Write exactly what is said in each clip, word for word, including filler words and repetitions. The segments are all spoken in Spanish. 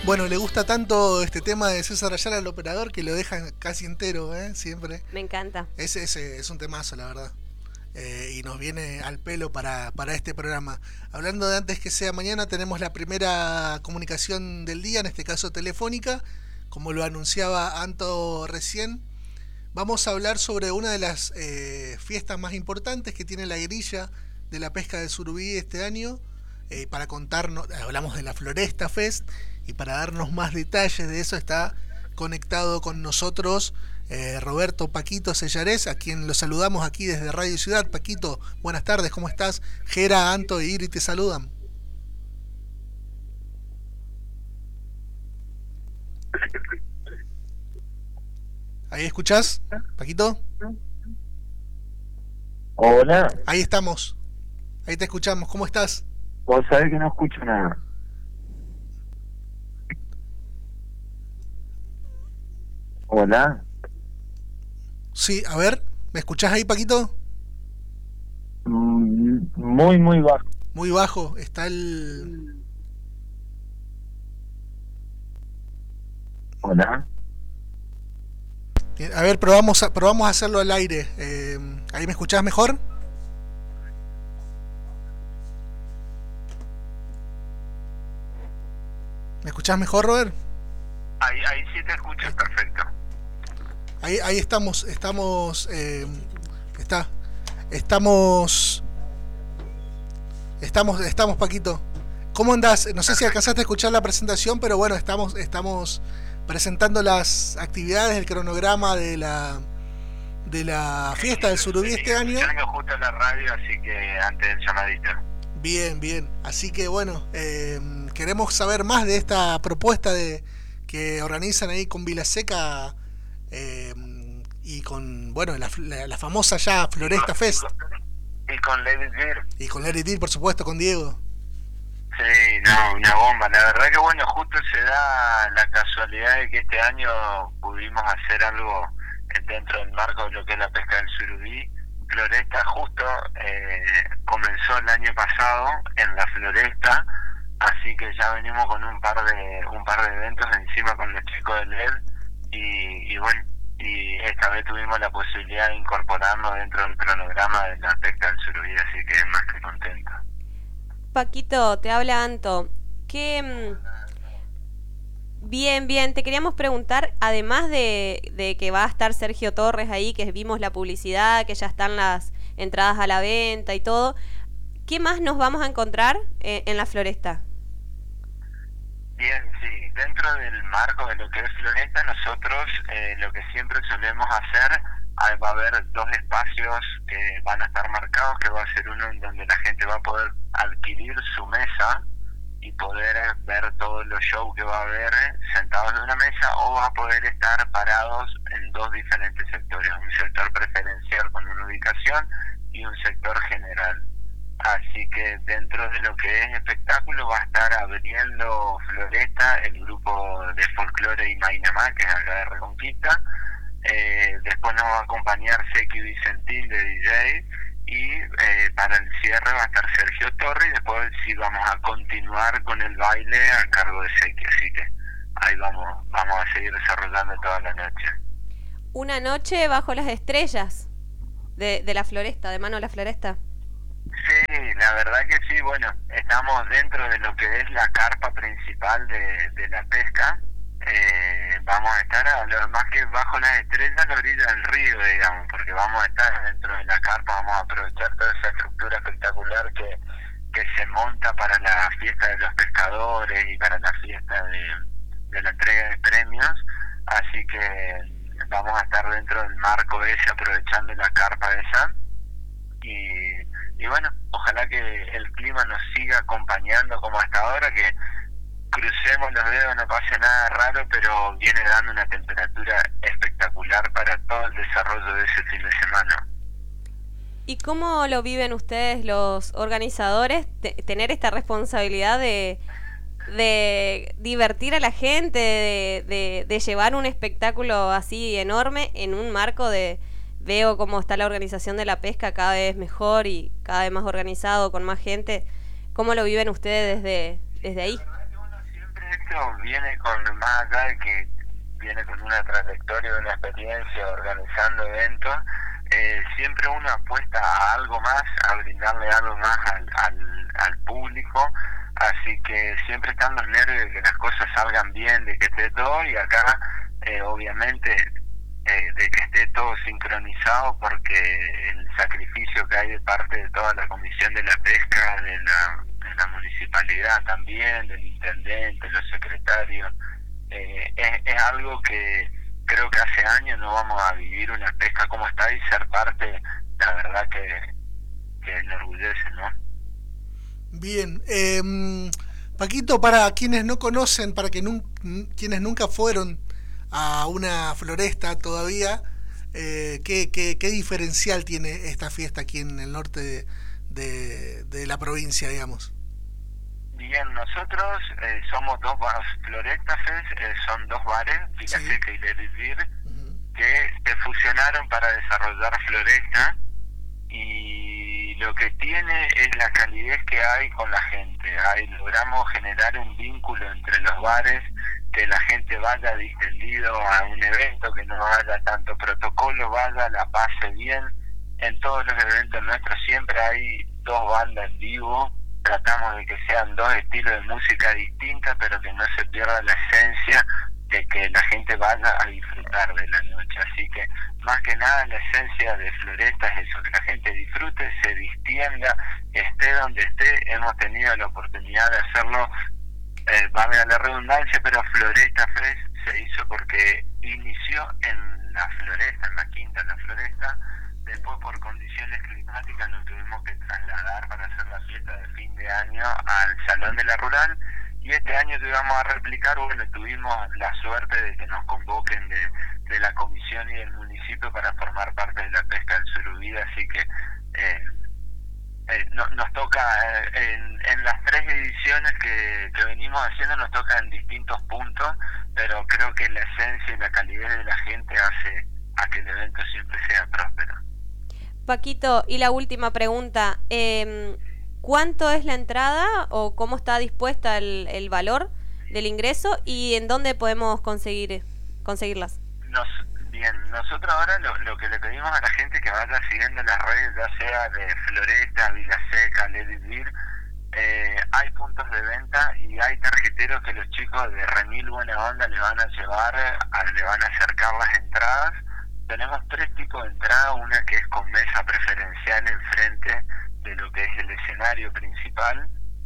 Bueno, le gusta tanto este tema de César Ayala al operador que lo deja casi entero, ¿eh? Siempre. Me encanta. Ese, ese es un temazo, la verdad. Eh, y nos viene al pelo para, para este programa. Hablando de antes que sea mañana, tenemos la primera comunicación del día, en este caso telefónica, como lo anunciaba Anto recién. Vamos a hablar sobre una de las eh, fiestas más importantes que tiene la grilla de la pesca del surubí este año. Eh, para contarnos, hablamos de la Floresta Fest, y para darnos más detalles de eso está conectado con nosotros eh, Roberto Paquito Sellarés, a quien lo saludamos aquí desde Radio Ciudad. Paquito, buenas tardes, ¿cómo estás? Gera, Anto y Iri te saludan. ¿Ahí escuchás, Paquito? Hola, Ahí estamos, ahí te escuchamos, ¿cómo estás? vos sabés que no escucho nada. Hola, Sí, a ver, ¿me escuchás ahí, Paquito? mm, muy, muy bajo. Muy bajo, está el... Hola, A ver, probamos a, probamos a hacerlo al aire. Eh, ¿Ahí me escuchás mejor? ¿Me escuchás mejor, Robert? Ahí, ahí sí te escucho perfecto. Ahí, ahí estamos, estamos, eh, está, estamos, estamos, estamos, Paquito. ¿Cómo andás? No sé si alcanzaste a escuchar la presentación, pero bueno, estamos, estamos presentando las actividades, el cronograma de la, de la fiesta del surubí este año. Escuchando justo la radio, así que antes del llamadito. Bien, bien. Así que bueno, eh, queremos saber más de esta propuesta de que organizan ahí con Vilaseca eh, y con, bueno, la, la, la famosa ya Floresta Fest. Y con Lady Beer. Y con Larry Deal, por supuesto, con Diego. Sí, no, una bomba. La verdad que bueno, justo se da la casualidad de que este año pudimos hacer algo dentro del marco de lo que es la pesca del surubí. Floresta justo eh, comenzó el año pasado en la Floresta, así que ya venimos con un par de un par de eventos encima con los chicos de L E D y, y bueno, y esta vez tuvimos la posibilidad de incorporarnos dentro del cronograma de la pesca del surubí, así que más que contento. Paquito, te habla Anto. ¿Qué, Bien, bien, te queríamos preguntar, además de, de que va a estar Sergio Torres ahí, que vimos la publicidad, que ya están las entradas a la venta y todo, ¿qué más nos vamos a encontrar eh, en la Floresta? Bien, sí, dentro del marco de lo que es Floresta, nosotros eh, lo que siempre solemos hacer, ah, va a haber dos espacios que van a estar marcados, que va a ser uno en donde la gente va a poder adquirir su mesa y poder ver todos los shows que va a haber sentados en una mesa, o va a poder estar parados en dos diferentes sectores, un sector preferencial con una ubicación y un sector general. Así que dentro de lo que es espectáculo va a estar abriendo Floresta el grupo de folclore y Mainamá, que es acá de Reconquista. Eh, después nos va a acompañar Seki Vicentín de D J, y eh, para el cierre va a estar Sergio Torres, y después sí vamos a continuar con el baile a cargo de Seki, así que ahí vamos vamos a seguir desarrollando toda la noche. Una noche bajo las estrellas de, de la Floresta, de mano a la Floresta. Sí, la verdad que sí, bueno, estamos dentro de lo que es la carpa principal de, de la pesca. Eh, vamos a estar a lo más que bajo las estrellas, a la orilla del río, digamos, porque vamos a estar dentro de la carpa, vamos a aprovechar toda esa estructura espectacular que, que se monta para la fiesta de los pescadores y para la fiesta de, de la entrega de premios, así que vamos a estar dentro del marco ese, aprovechando la carpa esa, y, y bueno, ojalá que el clima nos siga acompañando como hasta ahora, que crucemos los dedos, no pase nada raro, pero viene dando una temperatura espectacular para todo el desarrollo de ese fin de semana. ¿Y cómo lo viven ustedes los organizadores, de, tener esta responsabilidad de, de divertir a la gente, de, de, de llevar un espectáculo así enorme en un marco de... Veo cómo está la organización de la pesca cada vez mejor y cada vez más organizado, con más gente. ¿Cómo lo viven ustedes desde, desde ahí? Paquito viene con, más allá de que viene con una trayectoria, una experiencia organizando eventos, eh, siempre uno apuesta a algo más, a brindarle algo más al, al, al público, así que siempre están los nervios de que las cosas salgan bien, de que esté todo, y acá eh, obviamente eh, de que esté todo sincronizado, porque el sacrificio que hay de parte de toda la comisión de la pesca, de la, de la municipalidad también, del intendente, los secretarios, eh, es, es algo que creo que hace años no vamos a vivir una pesca como está, y ser parte, la verdad que, que enorgullece, ¿no? Bien, eh, Paquito, para quienes no conocen, para que nun, quienes nunca fueron a una floresta todavía, eh, ¿qué, qué, ¿qué diferencial tiene esta fiesta aquí en el norte de, de, de la provincia, digamos? Bien, nosotros eh, somos dos bares, Floresta Fest, eh, son dos bares, Vilaseca sí. y Ladies Beer, uh-huh. que se fusionaron para desarrollar Floresta, y lo que tiene es la calidez que hay con la gente. Ahí logramos generar un vínculo entre los bares, que la gente vaya distendido a un evento, que no haya tanto protocolo, vaya, la pase bien. En todos los eventos nuestros siempre hay dos bandas en vivo, tratamos de que sean dos estilos de música distintas, pero que no se pierda la esencia de que la gente vaya a disfrutar de la noche. Así que más que nada la esencia de Floresta es eso, que la gente disfrute, se distienda, esté donde esté. Hemos tenido la oportunidad de hacerlo, eh, valga la redundancia, pero Floresta Fest se hizo porque inició en la Floresta, en la quinta de la Floresta. Después, por condiciones climáticas, nos tuvimos que trasladar para hacer la fiesta de fin de año al Salón de la Rural, y este año lo íbamos a replicar. Bueno, tuvimos la suerte de que nos convoquen de, de la comisión y del municipio para formar parte de la pesca del surubí, así que eh, eh, no, nos toca eh, en, en las tres ediciones que, que venimos haciendo, nos toca en distintos puntos, pero creo que la esencia y la calidez de la gente hace a que el evento siempre sea próspero. Paquito, y la última pregunta, eh, ¿cuánto es la entrada o cómo está dispuesta el, el valor del ingreso y en dónde podemos conseguir conseguirlas? Nos, bien, nosotros ahora lo, lo que le pedimos a la gente es que vaya siguiendo las redes, ya sea de Floresta, Vilaseca, Ladies Beer. Eh, hay puntos de venta y hay tarjeteros que los chicos de Remil Buena Onda le van a llevar, a, le van a acercar las entradas. Tenemos tres tipos de entrada, una que es con mesa preferencial enfrente de lo que es el escenario principal,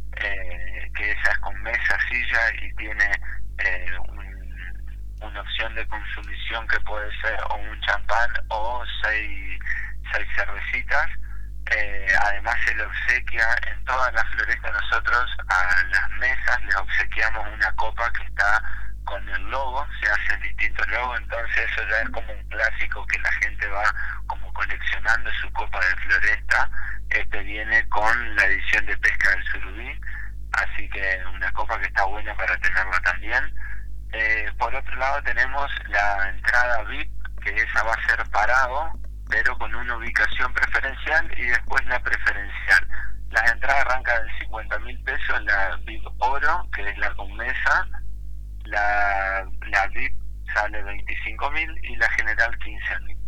eh, que esa es con mesa, silla, y tiene eh, un, una opción de consumición que puede ser o un champán o seis, seis cervecitas. Eh, además se le obsequia en todas las florestas, nosotros a las mesas les obsequiamos una copa que está con el logo, se hacen distintos logos, entonces eso ya es como un clásico que la gente va como coleccionando su copa de Floresta. Este viene con la edición de pesca del surubí, así que una copa que está buena para tenerla también. Eh, por otro lado tenemos la entrada V I P, que esa va a ser parado, pero con una ubicación preferencial, y después la preferencial. Las entradas arrancan en cincuenta mil pesos, la V I P Oro, que es la con mesa, la, la V I P sale veinticinco mil y la general quince mil.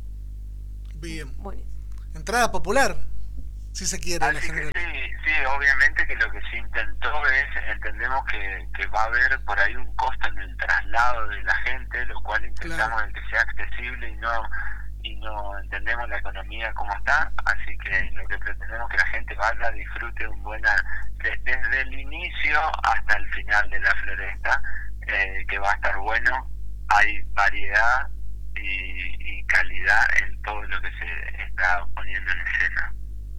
Bien. Entrada popular, si se quiere. Así la que general. sí, sí, obviamente que lo que se intentó es, entendemos que, que va a haber por ahí un costo en el traslado de la gente, lo cual intentamos Claro. que sea accesible y no y no entendemos la economía como está, así que lo que pretendemos es que la gente vaya, disfrute un buena de- desde el inicio hasta el final de la floresta, eh, que va a estar bueno. Hay variedad y, y calidad en todo lo que se está poniendo en escena.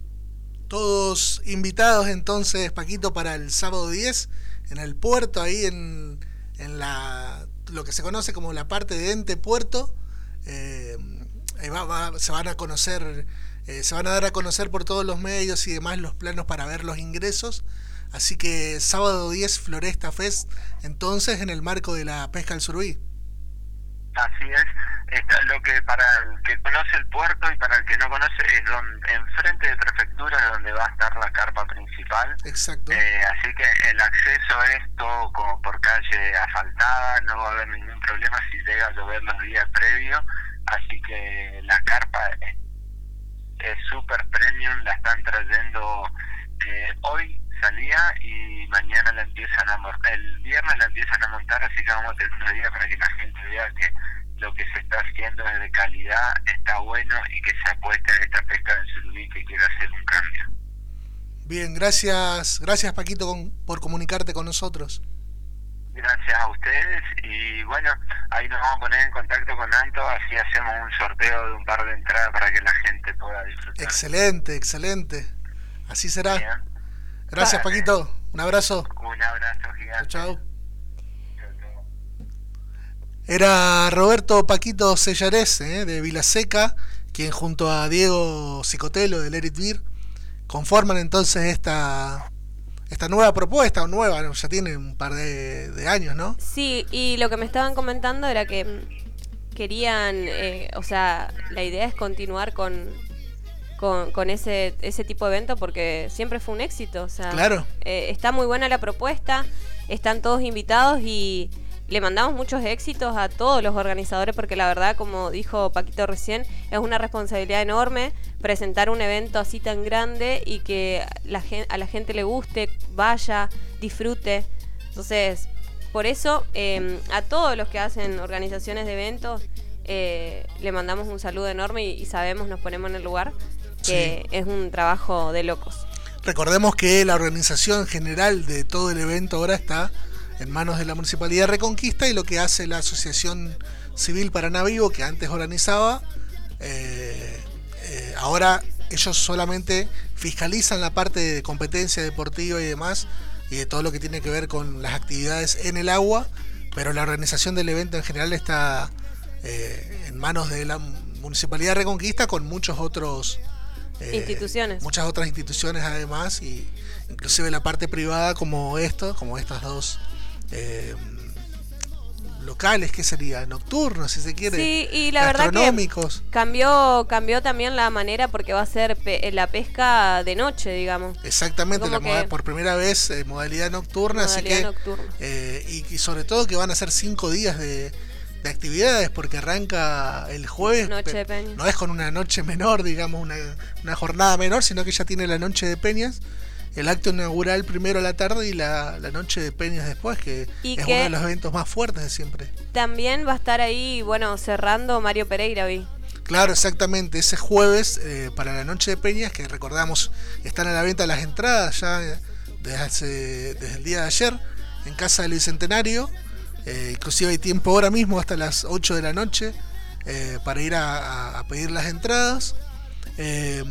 Todos invitados entonces, Paquito, para el sábado diez en el puerto, ahí en, en la lo que se conoce como la parte de Ente Puerto. Eh, ahí va, va- se van a conocer, eh, se van a dar a conocer por todos los medios y demás los planos para ver los ingresos. Así que sábado diez, Floresta Fest, entonces en el marco de la pesca del surubí. Así es. Está, lo que para el que conoce el puerto y para el que no conoce es donde enfrente de prefectura es donde va a estar la carpa principal. Exacto. Eh, así que el acceso es todo como por calle asfaltada, no va a haber ningún problema si llega a llover los días previos. Así que la carpa es súper premium, la están trayendo eh, hoy salía y mañana la empiezan a montar, el viernes la empiezan a montar, así que vamos a tener unos días para que la gente vea que lo que se está haciendo es de calidad, está bueno y que se apuesta a esta pesca del surubí que quiere hacer un cambio. Bien, gracias, gracias Paquito con, por comunicarte con nosotros. Gracias a ustedes y bueno, ahí nos vamos a poner en contacto con Anto, así hacemos un sorteo de un par de entradas para que la gente pueda disfrutar. Excelente, excelente. Así será. Bien. Gracias Paquito, un abrazo. Un abrazo gigante. Chao. Era Roberto Paquito Sellarés, eh, de Vilaseca, quien junto a Diego Cicotelo de Let It Beer conforman entonces esta esta nueva propuesta, o nueva, ¿no? Ya tiene un par de, de años, ¿no? Sí, y lo que me estaban comentando era que querían, eh, o sea, la idea es continuar con, con, con ese, ese tipo de evento porque siempre fue un éxito, o sea, claro. eh, está muy buena la propuesta, están todos invitados y le mandamos muchos éxitos a todos los organizadores porque la verdad, como dijo Paquito recién, es una responsabilidad enorme presentar un evento así tan grande y que la gen- a la gente le guste, vaya, disfrute. Entonces, por eso, eh, a todos los que hacen organizaciones de eventos, eh, le mandamos un saludo enorme y, y sabemos, nos ponemos en el lugar, que sí. Es un trabajo de locos. Recordemos que la organización general de todo el evento ahora está en manos de la Municipalidad de Reconquista y lo que hace la Asociación Civil Paraná Vivo, que antes organizaba, eh, eh, ahora ellos solamente fiscalizan la parte de competencia deportiva y demás, y de todo lo que tiene que ver con las actividades en el agua, pero la organización del evento en general está eh, en manos de la Municipalidad de Reconquista con muchos otros eh, instituciones, muchas otras instituciones además, y inclusive la parte privada como esto, como estas dos Eh, locales, que sería nocturnos, si se quiere, sí, y la verdad que cambió cambió también la manera porque va a ser pe- la pesca de noche, digamos. Exactamente, la moda, por primera vez eh, modalidad nocturna, modalidad así que nocturna. Eh, y, y sobre todo que van a ser cinco días de, de actividades porque arranca el jueves, noche de peñas. No es con una noche menor, digamos, una, una jornada menor, sino que ya tiene la noche de peñas. El acto inaugural primero a la tarde y la, la noche de peñas después, que y es que uno de los eventos más fuertes de siempre. También va a estar ahí, bueno, cerrando Mario Pereira, vi. Claro, exactamente, ese jueves eh, para la noche de peñas, que recordamos están a la venta las entradas ya desde, hace, desde el día de ayer en Casa del Bicentenario, eh, inclusive hay tiempo ahora mismo hasta las ocho de la noche eh, para ir a, a, a pedir las entradas. Eh,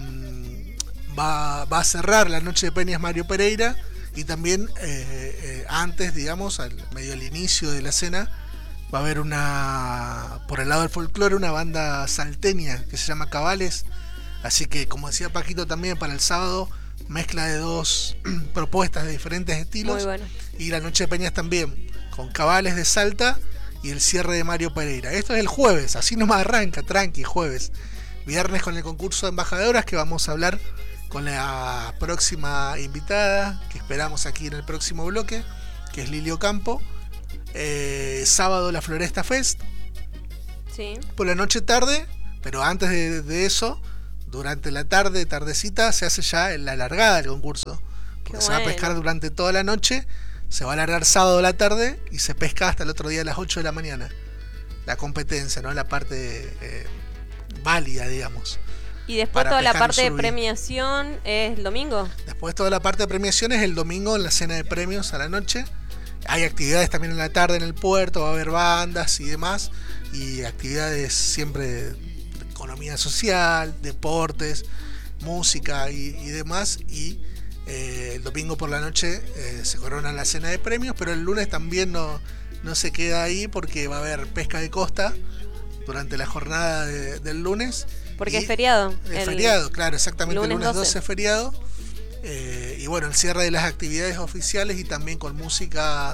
Va, va a cerrar la noche de peñas Mario Pereira y también eh, eh, antes, digamos, al medio del inicio de la cena, va a haber una, por el lado del folclore, una banda salteña que se llama Cabales. Así que, como decía Paquito también, para el sábado, mezcla de dos propuestas de diferentes estilos. Muy bueno. Y la noche de peñas también, con Cabales de Salta y el cierre de Mario Pereira. Esto es el jueves, así nomás arranca, tranqui, jueves. Viernes con el concurso de embajadoras, que vamos a hablar con la próxima invitada que esperamos aquí en el próximo bloque, que es Lili Ocampo. Eh, sábado la Floresta Fest, sí. Por la noche tarde, pero antes de, de eso, durante la tarde, tardecita, se hace ya la largada del concurso, porque Qué se bueno. va a pescar durante toda la noche, se va a alargar sábado a la tarde y se pesca hasta el otro día a las ocho de la mañana. La competencia, ¿no? La parte eh, válida, digamos. Y después toda la parte de premiación es el domingo. Después toda la parte de premiación es el domingo en la cena de premios a la noche. Hay actividades también en la tarde en el puerto, va a haber bandas y demás. Y actividades siempre de economía social, deportes, música y, y demás. Y eh, el domingo por la noche eh, se corona la cena de premios, pero el lunes también no, no se queda ahí porque va a haber pesca de costa durante la jornada de, del lunes. Porque y es feriado. Es feriado, claro, exactamente. El lunes doce es feriado. Eh, y bueno, el cierre de las actividades oficiales y también con música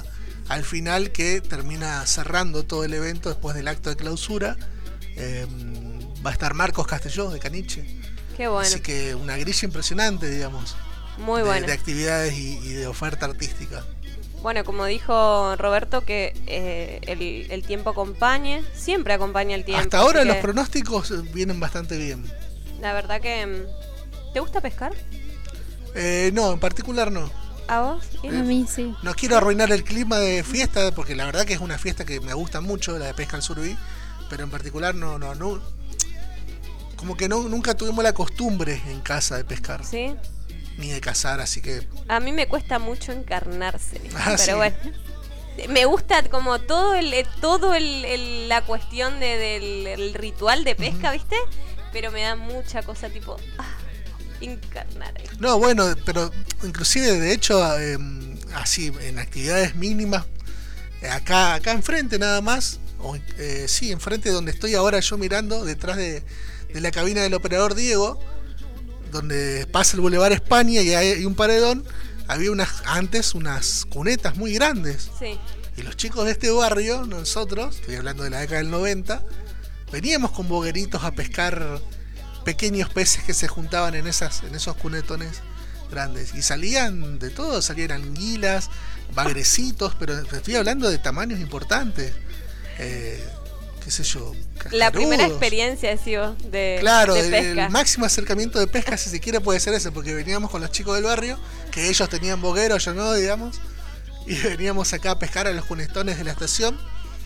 al final que termina cerrando todo el evento después del acto de clausura. Eh, va a estar Marcos Castelló de Caniche. Qué bueno. Así que una grilla impresionante, digamos. Muy de, bueno. de actividades y, y de oferta artística. Bueno, como dijo Roberto, que eh, el, el tiempo acompañe, siempre acompaña el tiempo. Hasta ahora así los que pronósticos vienen bastante bien. la verdad que... mm, ¿te gusta pescar? Eh, no, en particular no. ¿A vos? A mí sí. No quiero arruinar el clima de fiesta, porque la verdad que es una fiesta que me gusta mucho, la de pesca al surubí, pero en particular no, no, no. Como que no, nunca tuvimos la costumbre en casa de pescar, Sí. ni de cazar, así que... A mí me cuesta mucho encarnarse, Ah, pero sí. bueno. Me gusta como todo el, eh, todo el, el- la cuestión de- del el ritual de pesca, ¿viste? Pero me da mucha cosa tipo, ah, encarnar. No, bueno, pero inclusive de hecho, eh, así, en actividades mínimas, eh, acá acá enfrente nada más, o, eh, sí, enfrente donde estoy ahora yo mirando, detrás de, de la cabina del operador Diego, donde pasa el Boulevard España y hay, hay un paredón, había unas antes unas cunetas muy grandes. Sí. Y los chicos de este barrio, nosotros, estoy hablando de la década del noventa, veníamos con bogueritos a pescar pequeños peces que se juntaban en esas en esos cunetones grandes. Y salían de todo, salían anguilas, bagrecitos, pero estoy hablando de tamaños importantes. Eh, qué sé yo, La primera cascarudos. experiencia, decís vos, de, Claro, de el, pesca. el máximo acercamiento de pesca, si se quiere, puede ser ese, porque veníamos con los chicos del barrio, que ellos tenían bogueros, yo no, digamos, y veníamos acá a pescar a los cunetones de la estación,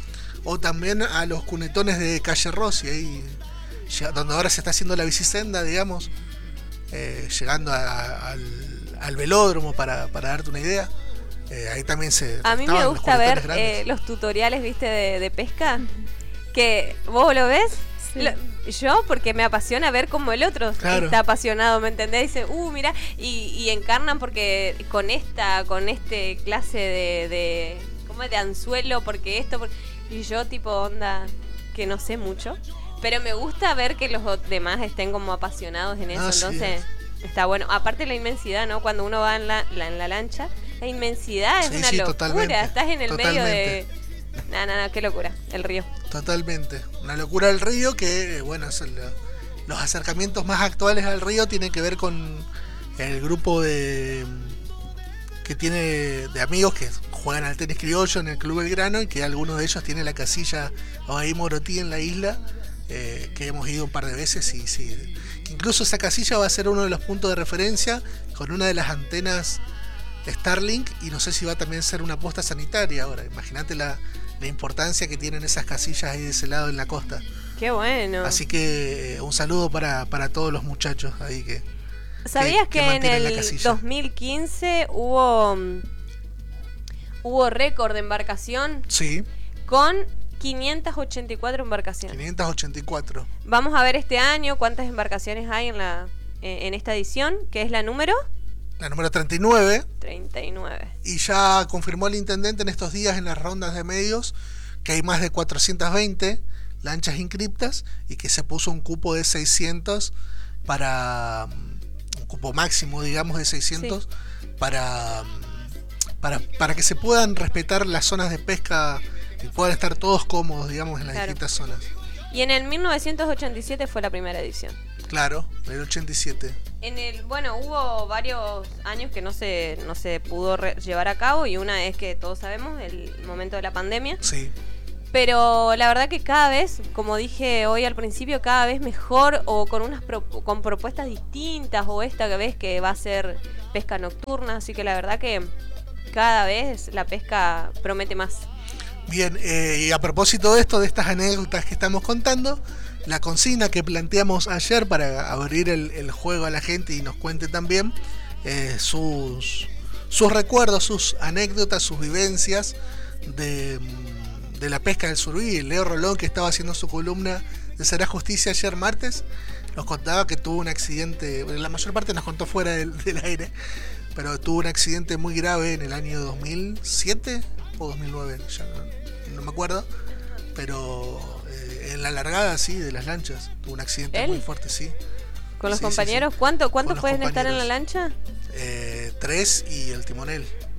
o también a los cunetones de Calle Rossi, ahí, ya- donde ahora se está haciendo la bicisenda, digamos, eh, llegando a- al, al velódromo, para, para darte una idea. Eh, ahí también se... A mí estaban me los gusta cunetones ver grandes. eh, los tutoriales, viste, de, de pesca. Que vos lo ves. Sí. Lo- yo, porque me apasiona ver cómo el otro Claro. está apasionado, ¿me entendés? Dice, uh, mira, y, y encarnan porque con esta, con este clase de, de ¿cómo es? De anzuelo, porque esto, por- y yo tipo onda que no sé mucho, pero me gusta ver que los o- demás estén como apasionados en eso, Así entonces está bueno. Aparte la inmensidad, ¿no? Cuando uno va en la, la- en la lancha, la inmensidad es Sí, una sí, locura, totalmente, estás en el medio de... totalmente. No, no, no, qué locura, el río. Totalmente. Una locura del río que, eh, bueno, es el- los acercamientos más actuales al río tienen que ver con el grupo de que tiene de amigos que juegan al tenis criollo en el Club Belgrano y que algunos de ellos tienen la casilla ahí Morotí en la isla, eh, que hemos ido un par de veces y sí. Que incluso esa casilla va a ser uno de los puntos de referencia con una de las antenas Starlink y no sé si va a también ser una posta sanitaria ahora. Imagínate la, la importancia que tienen esas casillas ahí de ese lado en la costa. Qué bueno. Así que eh, un saludo para, para todos los muchachos ahí que... ¿Sabías que que, en mantienen la el casilla. dos mil quince hubo mm, hubo récord de embarcación Sí, con quinientas ochenta y cuatro embarcaciones? quinientas ochenta y cuatro. Vamos a ver este año cuántas embarcaciones hay en la eh, en esta edición, que es la número La número treinta y nueve. treinta y nueve. Y ya confirmó el intendente en estos días en las rondas de medios que hay más de cuatrocientas veinte lanchas inscriptas y que se puso un cupo de seiscientos para... un cupo máximo, digamos, de seiscientos para, para, para que se puedan respetar las zonas de pesca y puedan estar todos cómodos, digamos, en las Claro. distintas zonas. Y en el mil novecientos ochenta y siete fue la primera edición. Claro, en el ochenta y siete. En el, bueno, hubo varios años que no se, no se pudo re- llevar a cabo y una es que todos sabemos, el momento de la pandemia. Sí, Pero la verdad que cada vez, como dije hoy al principio, cada vez mejor o con unas pro- con propuestas distintas o esta vez que va a ser pesca nocturna, así que la verdad que cada vez la pesca promete más. bien, eh, y a propósito de esto, de estas anécdotas que estamos contando, la consigna que planteamos ayer para abrir el, el juego a la gente y nos cuente también eh, sus, sus recuerdos, sus anécdotas, sus vivencias de, de la pesca del surubí. Leo Rolón, que estaba haciendo su columna de Será Justicia ayer martes, nos contaba que tuvo un accidente, bueno, la mayor parte nos contó fuera del, del aire, pero tuvo un accidente muy grave en el año dos mil siete o dos mil nueve, ya no, no me acuerdo, pero eh, en la largada, sí, de las lanchas, tuvo un accidente ¿Él? muy fuerte, sí. Con los Sí, sí, compañeros, sí. ¿cuánto, Con ¿cuántos los pueden estar en la compañeros. lancha? Eh, tres y el timonel.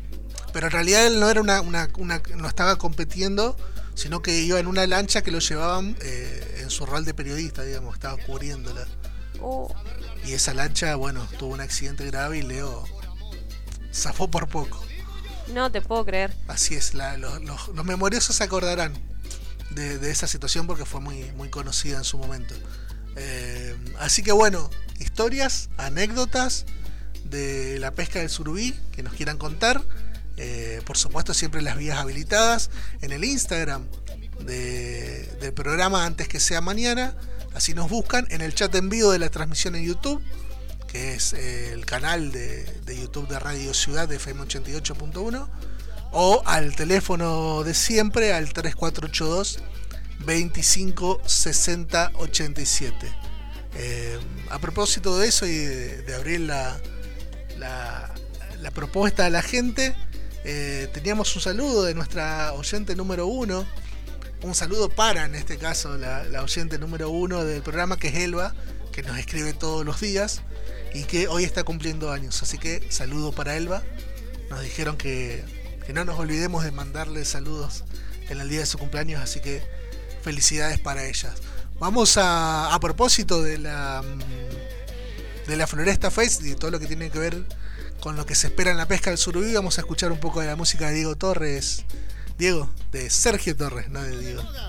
pero en realidad él no era una, una, una no estaba compitiendo, sino que iba en una lancha que lo llevaban eh, en su rol de periodista, digamos, estaba cubriéndola. Oh. Y esa lancha, bueno, tuvo un accidente grave y Leo zafó por poco. No te puedo creer. Así es, la, los, los, los memoriosos se acordarán de, de esa situación porque fue muy, muy conocida en su momento. Eh, así que bueno, historias, anécdotas de la pesca del surubí que nos quieran contar. Eh, por supuesto, siempre las vías habilitadas en el Instagram de, del programa Antes que sea mañana. Así nos buscan en el chat en vivo de la transmisión en YouTube, que es eh, el canal de, de YouTube de Radio Ciudad de F M ochenta y ocho punto uno, o al teléfono de siempre al tres cuatro ocho dos, veinticinco, sesenta, ochenta y siete. Eh, a propósito de eso y de, de abrir la, la, la propuesta a la gente, eh, teníamos un saludo de nuestra oyente número uno. Un saludo para, en este caso, la, la oyente número uno del programa, que es Elba, que nos escribe todos los días y que hoy está cumpliendo años. Así que saludo para Elba. Nos dijeron que, que no nos olvidemos de mandarle saludos en el día de su cumpleaños, así que felicidades para ellas. Vamos a, a propósito de la de la Floresta Fest y todo lo que tiene que ver con lo que se espera en la pesca del surubí, vamos a escuchar un poco de la música de Diego Torres. Diego, de Sergio Torres, no de Diego.